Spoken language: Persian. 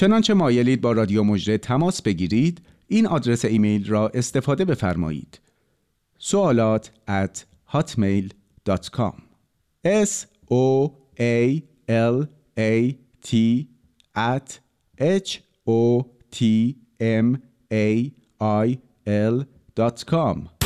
چنانچه مایلید با رادیو مژده تماس بگیرید، این آدرس ایمیل را استفاده بفرمایید: soalat@hotmail.com soalat@hotmail.com